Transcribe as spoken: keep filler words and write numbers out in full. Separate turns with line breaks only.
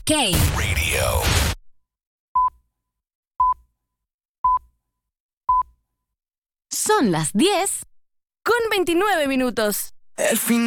K Radio. Son las diez con veintinueve minutos.
El fin